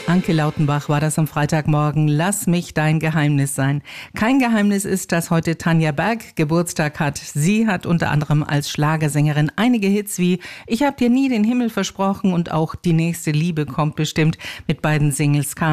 Anke Lautenbach war das am Freitagmorgen. Lass mich dein Geheimnis sein. Kein Geheimnis ist, dass heute Tanja Berg Geburtstag hat. Sie hat unter anderem als Schlagersängerin einige Hits wie Ich hab dir nie den Himmel versprochen und auch Die nächste Liebe kommt bestimmt. Mit beiden Singles kam